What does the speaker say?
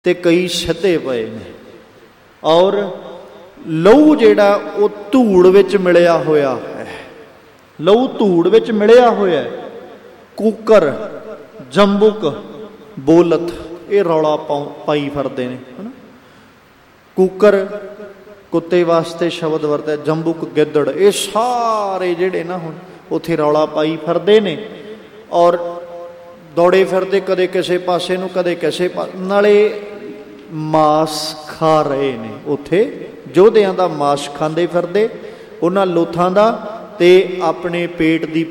ਤੇ ਕਈ ਸਿੱਧੇ ਪਏ ਨੇ। ਔਰ ਲਹੂ ਜਿਹੜਾ ਉਹ ਧੂੜ ਵਿੱਚ ਮਿਲਿਆ ਹੋਇਆ ਹੈ, ਲਹੂ ਧੂੜ ਵਿੱਚ ਮਿਲਿਆ ਹੋਇਆ। ਕੂਕਰ, ਜੰਬੁਕ, ਬੋਲਤ, ਇਹ ਰੌਲਾ ਪਾਈ ਫਿਰਦੇ ਨੇ, ਹੈ ਨਾ। ਕੂਕਰ ਕੁੱਤੇ ਵਾਸਤੇ ਸ਼ਬਦ ਵਰਤਿਆ, ਜੰਬੁਕ ਗਿੱਦੜ, ਇਹ ਸਾਰੇ ਜਿਹੜੇ ਨਾ ਹੁਣ ਉੱਥੇ ਰੌਲਾ ਪਾਈ ਫਿਰਦੇ ਨੇ। ਔਰ ਦੌੜੇ ਫਿਰਦੇ ਕਦੇ ਕਿਸੇ ਪਾਸੇ ਨੂੰ, ਕਦੇ ਕਿਸੇ ਨਾਲੇ ਮਾਸ ਖਾ ਰਹੇ ਨੇ। ਉੱਥੇ ਯੋਧਿਆਂ ਦਾ ਮਾਸ ਖਾਂਦੇ ਫਿਰਦੇ, ਉਹਨਾਂ ਲੋਥਾਂ ਦਾ, ਤੇ ਆਪਣੇ ਪੇਟ ਦੀ